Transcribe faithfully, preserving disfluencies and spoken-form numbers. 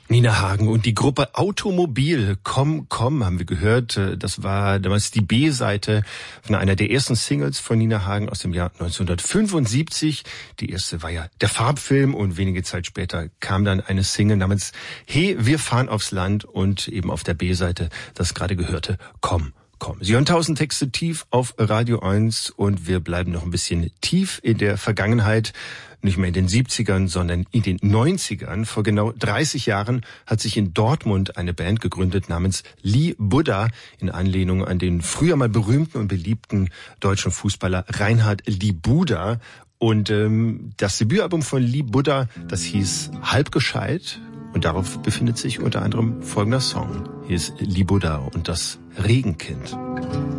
Nina Hagen und die Gruppe Automobil, Komm, komm, haben wir gehört. Das war damals die B-Seite von einer der ersten Singles von Nina Hagen aus dem Jahr neunzehnhundertfünfundsiebzig. Die erste war ja der Farbfilm und wenige Zeit später kam dann eine Single namens Hey, wir fahren aufs Land und eben auf der B-Seite das gerade gehörte Komm. Komm. Sie hören tausend Texte tief auf Radio eins und wir bleiben noch ein bisschen tief in der Vergangenheit. Nicht mehr in den siebzigern, sondern in den neunzigern. Vor genau dreißig Jahren hat sich in Dortmund eine Band gegründet namens Lee Buddha in Anlehnung an den früher mal berühmten und beliebten deutschen Fußballer Reinhard Lee Buddha. Und ähm, das Debütalbum von Lee Buddha, das hieß Halb gescheit. Und darauf befindet sich unter anderem folgender Song. Hier ist Lee Buddha und das Regenkind.